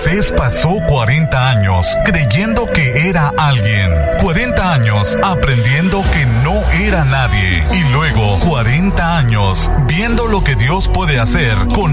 Moisés pasó 40 años creyendo que era alguien, 40 años aprendiendo que no era nadie, y luego 40 años viendo lo que Dios puede hacer con